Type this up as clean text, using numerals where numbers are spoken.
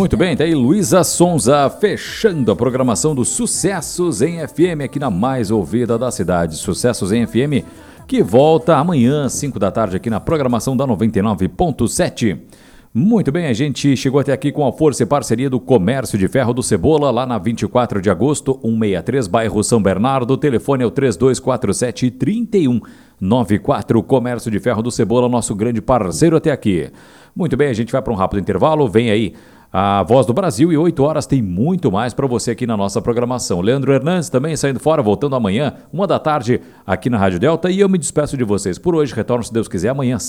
Muito bem, tá aí Luísa Sonza fechando a programação dos Sucessos em FM aqui na mais ouvida da cidade. Sucessos em FM que volta amanhã, 5 da tarde aqui na programação da 99.7. Muito bem, a gente chegou até aqui com a força e parceria do Comércio de Ferro do Cebola, lá na 24 de agosto, 163, bairro São Bernardo. O telefone é o 3247-3194. Comércio de Ferro do Cebola, nosso grande parceiro até aqui. Muito bem, a gente vai para um rápido intervalo. Vem aí a Voz do Brasil e 8 horas tem muito mais para você aqui na nossa programação. Leandro Hernandes também saindo fora, voltando amanhã, 1 da tarde aqui na Rádio Delta. E eu me despeço de vocês por hoje. Retorno, se Deus quiser, amanhã.